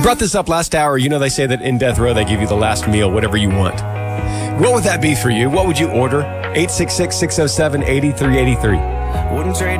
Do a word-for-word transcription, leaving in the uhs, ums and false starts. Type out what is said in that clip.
brought this up last hour. You know, they say that in death row, they give you the last meal, whatever you want. What would that be for you? What would you order? eight six six, six oh seven, eight three eight three. Wouldn't trade